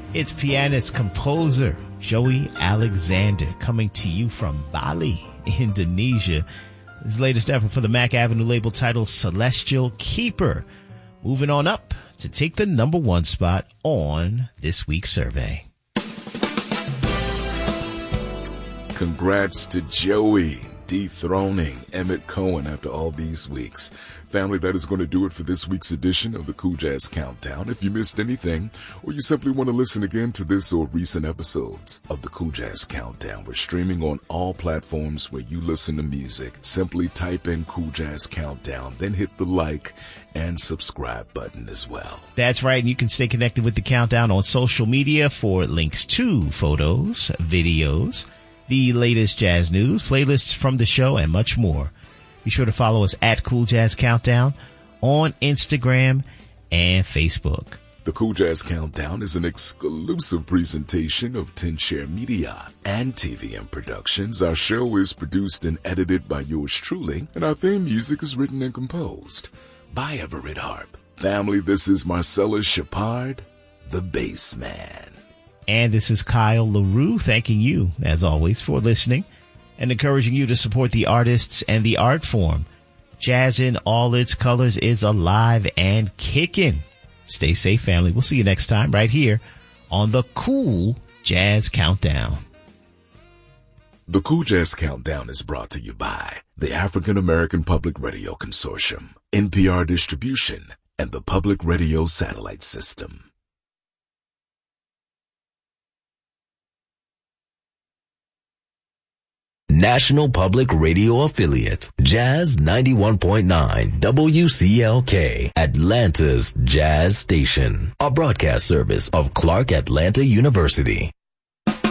It's pianist composer Joey Alexander coming to you from Bali, Indonesia. His latest effort for the Mac Avenue label titled Celestial Keeper. Moving on up to take the number one spot on this week's survey. Congrats to Joey dethroning Emmett Cohen after all these weeks. Family, that is going to do it for this week's edition of the Cool Jazz Countdown. If you missed anything, or you simply want to listen again to this or recent episodes of the Cool Jazz Countdown, we're streaming on all platforms where you listen to music. Simply type in Cool Jazz Countdown, then hit the like and subscribe button as well. That's right, and you can stay connected with the Countdown on social media for links to photos, videos, the latest jazz news, playlists from the show, and much more. Be sure to follow us at Cool Jazz Countdown on Instagram and Facebook. The Cool Jazz Countdown is an exclusive presentation of 10Share Media and TVM Productions. Our show is produced and edited by yours truly, and our theme music is written and composed by Everett Harp. Family, this is Marcellus Shepard, the bass man. And this is Kyle LaRue, thanking you, as always, for listening and encouraging you to support the artists and the art form. Jazz in all its colors is alive and kicking. Stay safe, family. We'll see you next time right here on the Cool Jazz Countdown. The Cool Jazz Countdown is brought to you by the African American Public Radio Consortium, NPR Distribution, and the Public Radio Satellite System. National Public Radio Affiliate, Jazz 91.9 WCLK, Atlanta's Jazz Station, a broadcast service of Clark Atlanta University.